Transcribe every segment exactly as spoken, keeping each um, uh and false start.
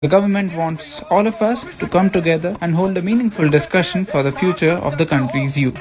The government wants all of us to come together and hold a meaningful discussion for the future of the country's youth.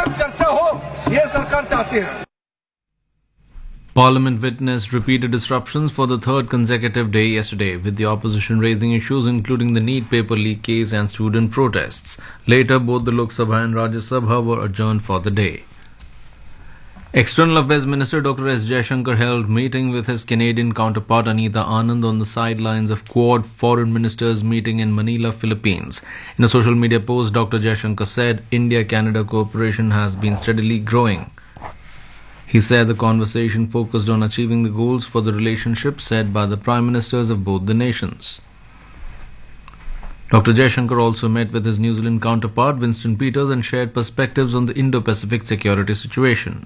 Parliament witnessed repeated disruptions for the third consecutive day yesterday, with the opposition raising issues including the NEET paper leak case and student protests. Later, both the Lok Sabha and Rajya Sabha were adjourned for the day. External Affairs Minister Doctor S. Jaishankar held meeting with his Canadian counterpart Anita Anand on the sidelines of Quad Foreign Ministers meeting in Manila, Philippines. In a social media post, Doctor Jaishankar said India-Canada cooperation has been steadily growing. He said the conversation focused on achieving the goals for the relationship set by the Prime Ministers of both the nations. Doctor Jaishankar also met with his New Zealand counterpart Winston Peters and shared perspectives on the Indo-Pacific security situation.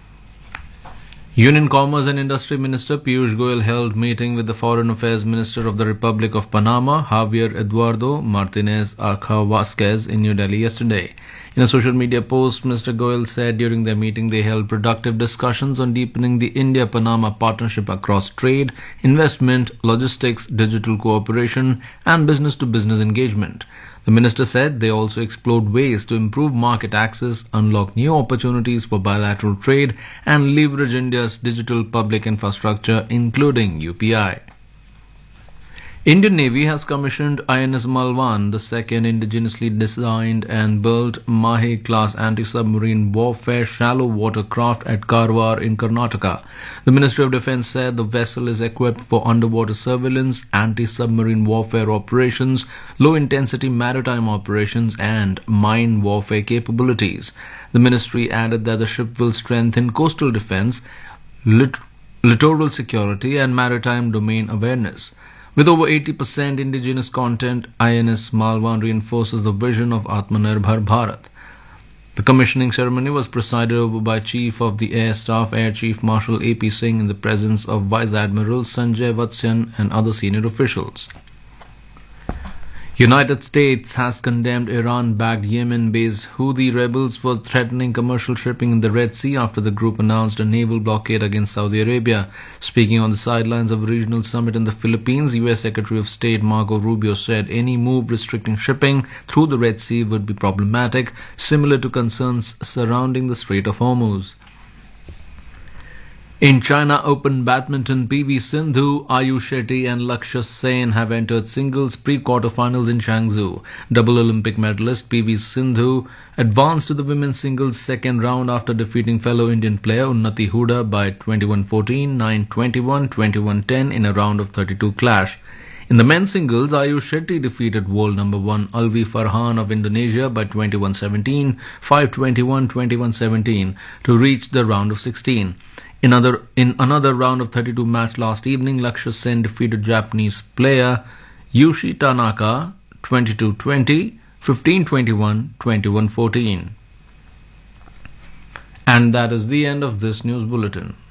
Union Commerce and Industry Minister Piyush Goyal held meeting with the Foreign Affairs Minister of the Republic of Panama, Javier Eduardo Martinez Arca Vasquez, in New Delhi yesterday. In a social media post, Mister Goyal said during their meeting they held productive discussions on deepening the India-Panama partnership across trade, investment, logistics, digital cooperation, and business-to-business engagement. The minister said they also explored ways to improve market access, unlock new opportunities for bilateral trade, and leverage India's digital public infrastructure, including U P I. Indian Navy has commissioned I N S Malwan, the second indigenously designed and built Mahe-class anti-submarine warfare shallow water craft at Karwar in Karnataka. The Ministry of Defence said the vessel is equipped for underwater surveillance, anti-submarine warfare operations, low-intensity maritime operations and mine warfare capabilities. The ministry added that the ship will strengthen coastal defence, lit- littoral security and maritime domain awareness. With over eighty percent indigenous content, I N S Malwan reinforces the vision of Atmanirbhar Bharat. The commissioning ceremony was presided over by Chief of the Air Staff Air Chief Marshal A P Singh in the presence of Vice Admiral Sanjay Vatsyan and other senior officials. United States has condemned Iran-backed Yemen-based Houthi rebels for threatening commercial shipping in the Red Sea after the group announced a naval blockade against Saudi Arabia. Speaking on the sidelines of a regional summit in the Philippines, U S Secretary of State Marco Rubio said any move restricting shipping through the Red Sea would be problematic, similar to concerns surrounding the Strait of Hormuz. In China Open Badminton, P V Sindhu, Ayush Shetty and Lakshya Sen have entered singles pre-quarterfinals in Changzhou. Double Olympic medalist P V Sindhu advanced to the women's singles second round after defeating fellow Indian player Unnati Huda by twenty-one fourteen, nine twenty-one, twenty-one ten in a round of thirty-two clash. In the men's singles, Ayush Shetty defeated world number one Alvi Farhan of Indonesia by twenty-one seventeen, five twenty-one, twenty-one seventeen to reach the round of sixteen. In other, in another round of thirty-two match last evening, Lakshya Sen defeated Japanese player Yushi Tanaka twenty-two twenty, fifteen twenty-one, twenty-one fourteen. And that is the end of this news bulletin.